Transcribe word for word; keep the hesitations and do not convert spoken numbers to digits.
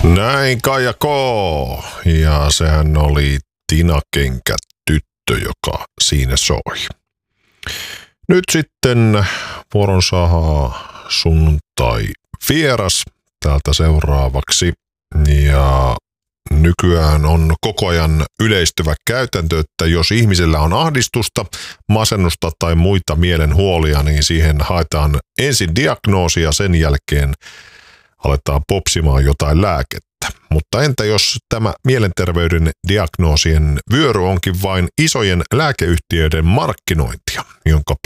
Näin Kaija K. Ja sehän oli Tina Kenkä tyttö, joka siinä soi. Nyt sitten vuoron saa sunnuntai vieras täältä seuraavaksi. Ja nykyään on koko ajan yleistyvä käytäntö, että jos ihmisellä on ahdistusta, masennusta tai muita mielenhuolia, niin siihen haetaan ensin diagnoosi ja sen jälkeen aletaan popsimaan jotain lääkettä. Mutta entä jos tämä mielenterveyden diagnoosien vyöry onkin vain isojen lääkeyhtiöiden markkinointia, jonka